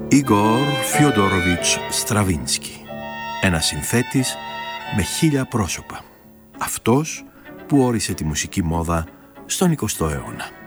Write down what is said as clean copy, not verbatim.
Igor Φιοντόροβιτς Στραβίνσκι, ένας συνθέτης με 1000 πρόσωπα. Αυτός που όρισε τη μουσική μόδα στον 20ο αιώνα.